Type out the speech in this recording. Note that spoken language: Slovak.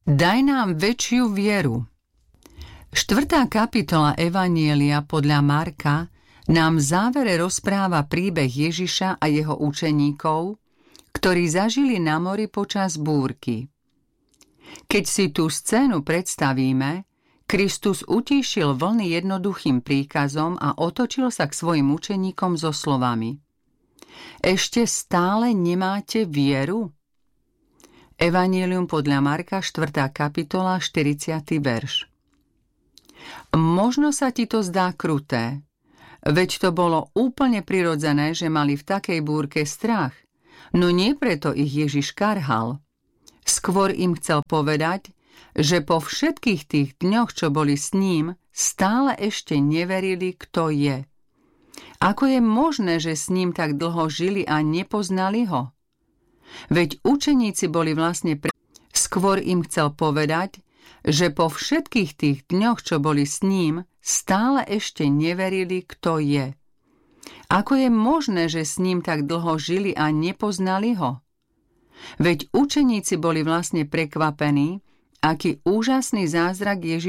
Daj nám väčšiu vieru. 4. kapitola Evanjelia podľa Marka nám v závere rozpráva príbeh Ježiša a jeho učeníkov, ktorí zažili na mori počas búrky. Keď si tú scénu predstavíme, Kristus utíšil vlny jednoduchým príkazom a otočil sa k svojim učeníkom so slovami: Ešte stále nemáte vieru? Evanjelium podľa Marka, 4. kapitola, 40. verš. Možno sa ti to zdá kruté, veď to bolo úplne prirodzené, že mali v takej búrke strach, no nie preto ich Ježiš karhal. Skôr im chcel povedať, že po všetkých tých dňoch, čo boli s ním, stále ešte neverili, kto je. Ako je možné, že s ním tak dlho žili a nepoznali ho? Veď učeníci boli vlastne Skôr im chcel povedať, že po všetkých tých dňoch, čo boli s ním, stále ešte neverili, kto je. Ako je možné, že s ním tak dlho žili a nepoznali ho? Veď učeníci boli vlastne prekvapení, aký úžasný zázrak Ježiš